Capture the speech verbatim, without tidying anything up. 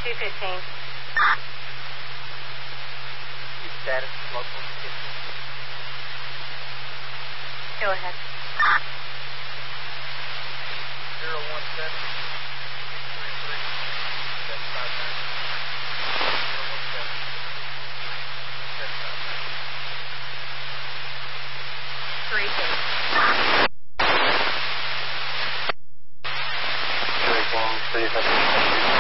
two fifteen. Your status, local fifteen. Go ahead. zero one seven, six three three, seven five nine. zero one seven, seven five nine. Three two. Very long, see if I can